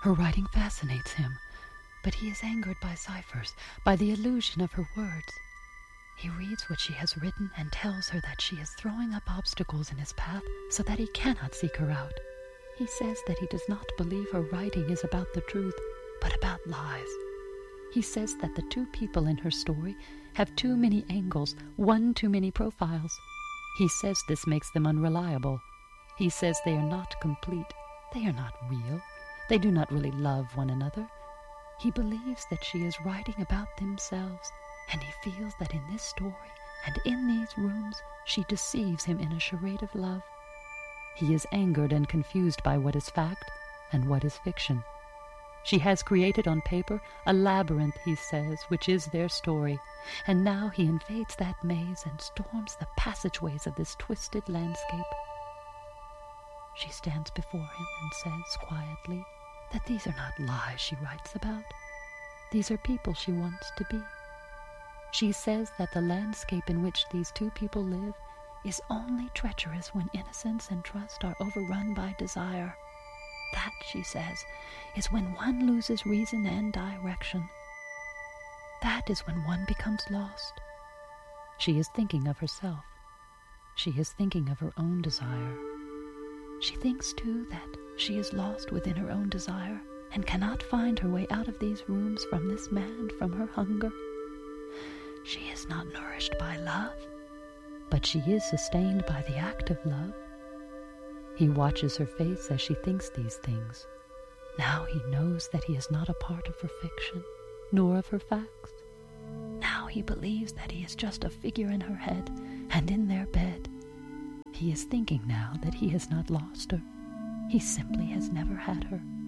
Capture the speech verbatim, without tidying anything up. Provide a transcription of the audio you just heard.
Her writing fascinates him, but he is angered by ciphers, by the illusion of her words. He reads what she has written and tells her that she is throwing up obstacles in his path so that he cannot seek her out. He says that he does not believe her writing is about the truth, but about lies. He says that the two people in her story have too many angles, one too many profiles. He says this makes them unreliable. He says they are not complete. They are not real. They do not really love one another. He believes that she is writing about themselves, and he feels that in this story and in these rooms she deceives him in a charade of love. He is angered and confused by what is fact and what is fiction. She has created on paper a labyrinth, he says, which is their story, and now he invades that maze and storms the passageways of this twisted landscape. She stands before him and says quietly that these are not lies she writes about. These are people she wants to be. She says that the landscape in which these two people live is only treacherous when innocence and trust are overrun by desire. That, she says, is when one loses reason and direction. That is when one becomes lost. She is thinking of herself. She is thinking of her own desire. She thinks, too, that she is lost within her own desire and cannot find her way out of these rooms from this man, from her hunger. She is not nourished by love, but she is sustained by the act of love. He watches her face as she thinks these things. Now he knows that he is not a part of her fiction, nor of her facts. Now he believes that he is just a figure in her head and in their bed. He is thinking now that he has not lost her. He simply has never had her.